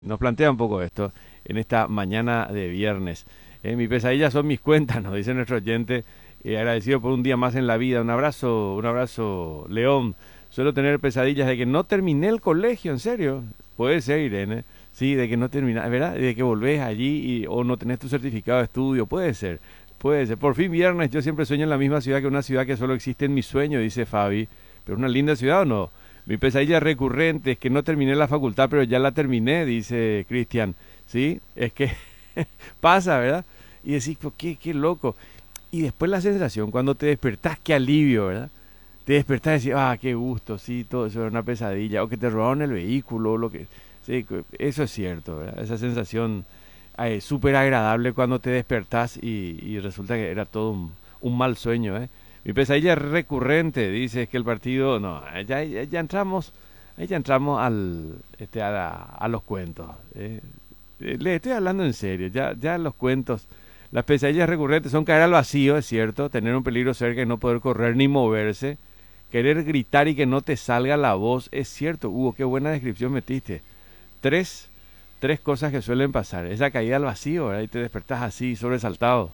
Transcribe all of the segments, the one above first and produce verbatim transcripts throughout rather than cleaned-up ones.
Nos plantea un poco esto en esta mañana de viernes. Eh, mi pesadilla son mis cuentas, nos dice nuestro oyente. Eh, agradecido por un día más en la vida. Un abrazo, un abrazo, León. Suelo tener pesadillas de que no terminé el colegio, en serio. Puede ser, Irene. Sí, de que no terminas, ¿verdad? De que volvés allí y, o no tenés tu certificado de estudio. Puede ser, puede ser. Por fin viernes, yo siempre sueño en la misma ciudad que una ciudad que solo existe en mi sueño, dice Fabi. Pero una linda ciudad o no. Mi pesadilla recurrente es que no terminé la facultad, pero ya la terminé, dice Cristian. ¿Sí? Es que pasa, ¿verdad? Y decís, pues, qué, qué loco. Y después la sensación, cuando te despertás, qué alivio, ¿verdad? Te despertás y decís, ah, qué gusto, sí, todo eso era una pesadilla. O que te robaron el vehículo, o lo que... Sí, eso es cierto, ¿verdad? Esa sensación eh, súper agradable cuando te despertás y, y resulta que era todo un, un mal sueño, ¿eh? Mi pesadilla recurrente, dice, es que el partido, no, ya, ya, ya entramos, ahí ya entramos al, este, a, la- a los cuentos. eh. Eh, Le estoy hablando en serio, ya, ya los cuentos, las pesadillas recurrentes son caer al vacío, es cierto, tener un peligro cerca y no poder correr ni moverse, querer gritar y que no te salga la voz, es cierto, Hugo, qué buena descripción metiste. Tres, tres cosas que suelen pasar, esa caída al vacío, ¿verdad? Y te despertás así, sobresaltado.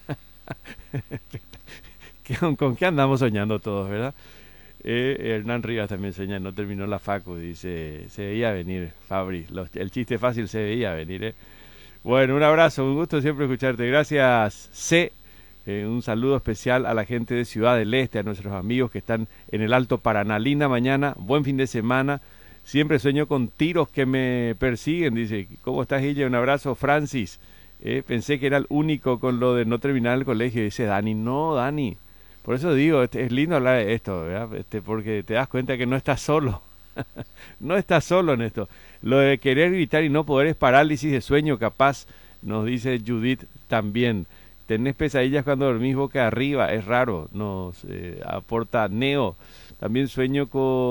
¿Con, con qué andamos soñando todos, verdad? Eh, Hernán Rivas también sueña, no terminó la facu, dice, se veía venir, Fabri, los- el chiste fácil se veía venir, ¿eh? Bueno, un abrazo, un gusto siempre escucharte, gracias, C. Eh, un saludo especial a la gente de Ciudad del Este, a nuestros amigos que están en el Alto Paraná, linda mañana, buen fin de semana, siempre sueño con tiros que me persiguen, dice, ¿cómo estás, Guille? Un abrazo, Francis. Eh, pensé que era el único con lo de no terminar el colegio, dice Dani, no, Dani. Por eso digo, este, es lindo hablar de esto, ¿verdad? Este, porque te das cuenta que no estás solo. No estás solo en esto. Lo de querer gritar y no poder es parálisis de sueño, capaz, nos dice Judith también. Tenés pesadillas cuando dormís boca arriba, es raro, nos eh, aporta Neo. También sueño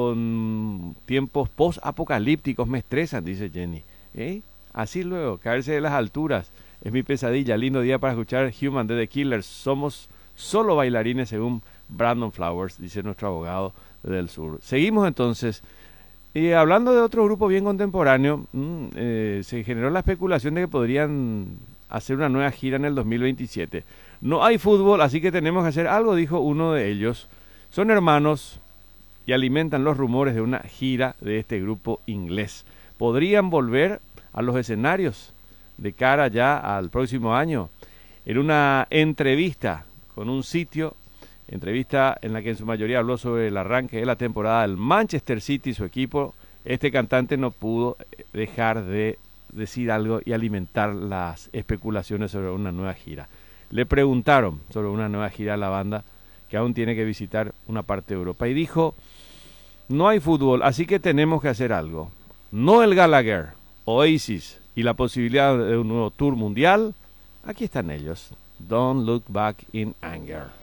con tiempos post-apocalípticos, me estresan, dice Jenny. ¿Eh? Así luego, caerse de las alturas, es mi pesadilla. Lindo día para escuchar Human de The Killers. Somos solo bailarines según Brandon Flowers, dice nuestro abogado del sur. Seguimos entonces. Y hablando de otro grupo bien contemporáneo, mm, eh, se generó la especulación de que podrían hacer una nueva gira en el dos mil veintisiete. No hay fútbol, así que tenemos que hacer algo, dijo uno de ellos. Son hermanos y alimentan los rumores de una gira de este grupo inglés. Podrían volver a los escenarios de cara ya al próximo año. En una entrevista con un sitio, entrevista en la que en su mayoría habló sobre el arranque de la temporada del Manchester City, su equipo, este cantante no pudo dejar de decir algo y alimentar las especulaciones sobre una nueva gira. Le preguntaron sobre una nueva gira a la banda que aún tiene que visitar una parte de Europa y dijo, no hay fútbol, así que tenemos que hacer algo. No el Gallagher, Oasis y la posibilidad de un nuevo tour mundial, aquí están ellos. Don't look back in anger.